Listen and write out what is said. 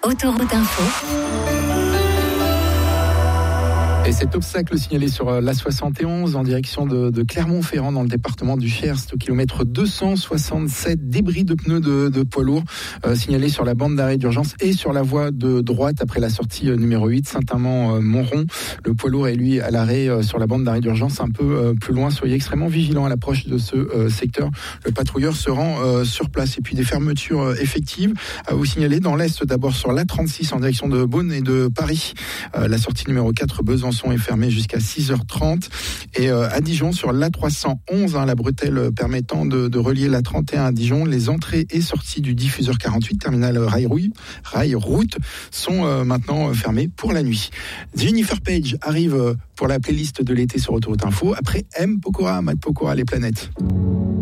Autoroute Info. Et cet obstacle signalé sur l'A71 en direction de Clermont-Ferrand dans le département du Cher, au kilomètre 267, débris de pneus de poids lourds signalés sur la bande d'arrêt d'urgence et sur la voie de droite après la sortie numéro 8, Saint-Amand-Montrond. Le poids lourd est lui à l'arrêt sur la bande d'arrêt d'urgence un peu plus loin. Soyez extrêmement vigilants à l'approche de ce secteur. Le patrouilleur se rend sur place. Et puis des fermetures effectives à vous signaler dans l'Est, d'abord sur l'A36 en direction de Beaune et de Paris. La sortie numéro 4, Besançon, est fermé jusqu'à 6h30 et à Dijon sur l'A311, la bretelle permettant de relier l'A31 à Dijon, les entrées et sorties du diffuseur 48 terminal Rail Route sont maintenant fermées pour la nuit. Jennifer Page arrive pour la playlist de l'été sur Autoroute Info après M. Pokora, Matt Pokora, les planètes.